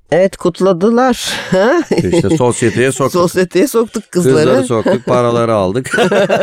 Evet, kutladılar. İşte sosyeteye soktuk. Sosyeteye soktuk kızları. Kızları soktuk, paraları aldık.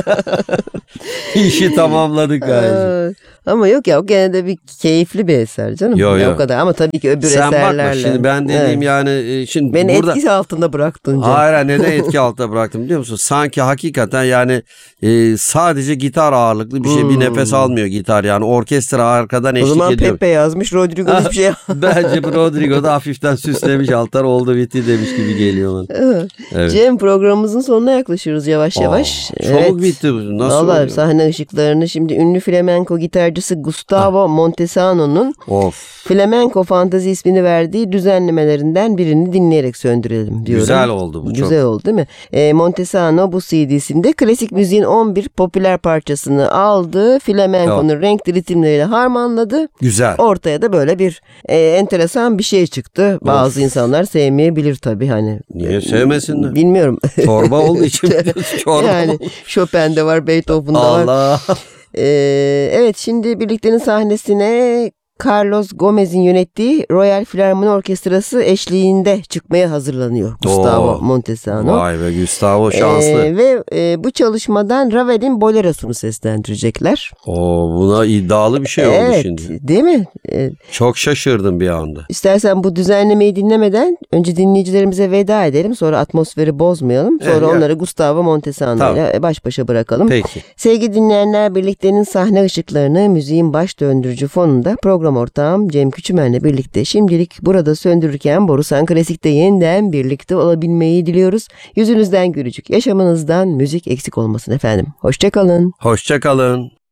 İşi tamamladık gayet. Ama yok ya, o gene de bir keyifli bir eser canım. Yo, Ya yo. o kadar, ama tabii ki öbür Sen eserlerle. bakma şimdi, ben dediğim Evet. yani şimdi Beni burada... etkisi altında bıraktın canım. Hayır, neden etki altında bıraktım biliyor musun? Sanki hakikaten yani sadece gitar ağırlıklı bir şey, bir nefes almıyor gitar, yani orkestra arkadan O eşlik zaman ediyor. Pepe yazmış, Rodrigo hiçbir şey. Bence bu Rodrigo da hafiften süslemiş, alttan oldu bitti demiş gibi geliyor bana. Evet. Cem, programımızın sonuna yaklaşıyoruz yavaş yavaş. Çabuk bitti bu. Nasıl Vallahi oluyor? sahne ışıklarını şimdi ünlü flamenco gitarcısı Gustavo Montesano'nun Flamenco Fantazi ismini verdiği düzenlemelerinden birini dinleyerek söndürelim diyorum. Güzel oldu bu, çok. Güzel oldu değil mi? Montesano bu CD'sinde klasik müziğin 11 popüler parçasını aldı. Flamenco'nun renkli ritimleriyle harmanladı. Güzel. Ortaya da böyle bir enteresan bir şey çıktı. Bazı insanlar sevmeyebilir tabii, hani. Niye sevmesinler? Bilmiyorum. Çorba olduğu için. Çorba Yani oldu. Chopin'de var, Beethoven'da var. Allah. Evet, şimdi birliktenin sahnesine Carlos Gomez'in yönettiği Royal Philharmonic Orkestrası eşliğinde çıkmaya hazırlanıyor Gustavo Montesano. Vay be, Gustavo şanslı. Ve bu çalışmadan Ravel'in Boleros'unu seslendirecekler. Buna iddialı bir şey oldu şimdi. Değil mi? Çok şaşırdım bir anda. İstersen bu düzenlemeyi dinlemeden önce dinleyicilerimize veda edelim. Sonra atmosferi bozmayalım. Sonra onları Gustavo Montesano ile baş başa bırakalım. Peki. Sevgili dinleyenler, birliktenin sahne ışıklarını müziğin baş döndürücü fonunda program ortağım Cem Küçümen'le birlikte şimdilik burada söndürürken Borusan Klasik'te yeniden birlikte olabilmeyi diliyoruz. Yüzünüzden gülücük, yaşamınızdan müzik eksik olmasın efendim. Hoşça kalın. Hoşça kalın.